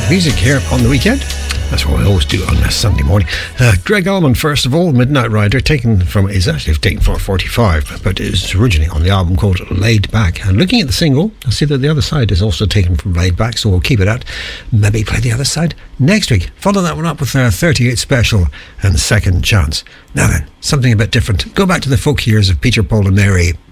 music here on the weekend. That's what we always do on a Sunday morning. Greg Allman, first of all, Midnight Rider, is actually taken from 45, but it's originally on the album called Laid Back. And looking at the single, I see that the other side is also taken from Laid Back, so we'll keep it at. Maybe play the other side next week. Follow that one up with 38 Special and Second Chance. Now then, something a bit different. Go back to the folk years of Peter, Paul and Mary.